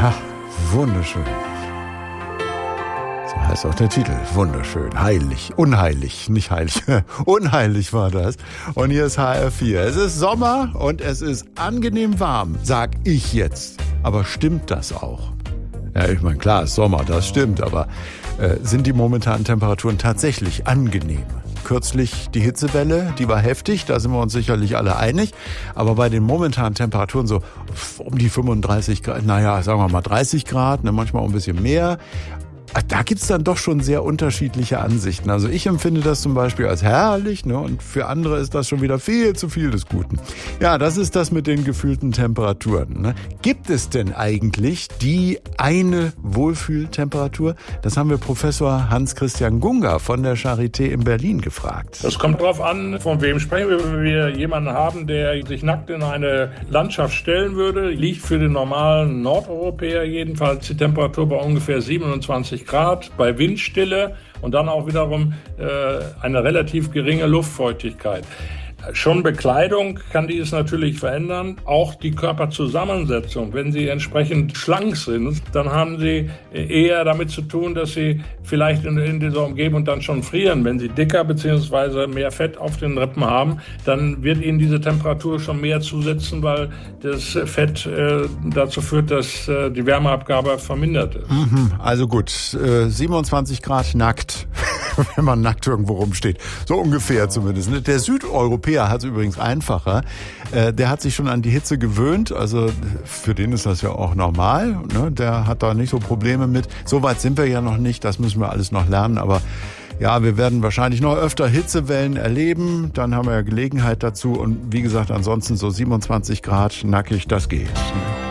Ha, wunderschön. So heißt auch der Titel. Wunderschön. Heilig. Unheilig. Nicht heilig. Unheilig war das. Und hier ist HR4. Es ist Sommer und es ist angenehm warm, sag ich jetzt. Aber stimmt das auch? Ja, ich meine, klar, ist Sommer, das stimmt. Aber sind die momentanen Temperaturen tatsächlich angenehm? Kürzlich die Hitzewelle, die war heftig, da sind wir uns sicherlich alle einig. Aber bei den momentanen Temperaturen so um die 35 Grad, naja, sagen wir mal 30 Grad, ne, manchmal auch ein bisschen mehr. Da gibt's dann doch schon sehr unterschiedliche Ansichten. Also ich empfinde das zum Beispiel als herrlich, ne, und für andere ist das schon wieder viel zu viel des Guten. Ja, das ist das mit den gefühlten Temperaturen. Ne. Gibt es denn eigentlich die eine Wohlfühltemperatur? Das haben wir Professor Hans-Christian Gunga von der Charité in Berlin gefragt. Das kommt drauf an, von wem sprechen wir. Wenn wir jemanden haben, der sich nackt in eine Landschaft stellen würde, liegt für den normalen Nordeuropäer jedenfalls die Temperatur bei ungefähr 27 Grad, bei Windstille und dann auch wiederum eine relativ geringe Luftfeuchtigkeit. Schon Bekleidung kann dies natürlich verändern, auch die Körperzusammensetzung. Wenn Sie entsprechend schlank sind, dann haben Sie eher damit zu tun, dass Sie vielleicht in dieser Umgebung dann schon frieren. Wenn Sie dicker bzw. mehr Fett auf den Rippen haben, dann wird Ihnen diese Temperatur schon mehr zusetzen, weil das Fett dazu führt, dass die Wärmeabgabe vermindert ist. Also gut, 27 Grad nackt, wenn man nackt irgendwo rumsteht. So ungefähr zumindest. Der Südeuropäer hat es übrigens einfacher. Der hat sich schon an die Hitze gewöhnt. Also für den ist das ja auch normal. Ne? Der hat da nicht so Probleme mit. So weit sind wir ja noch nicht. Das müssen wir alles noch lernen. Aber ja, wir werden wahrscheinlich noch öfter Hitzewellen erleben. Dann haben wir ja Gelegenheit dazu. Und wie gesagt, ansonsten so 27 Grad nackig, das geht.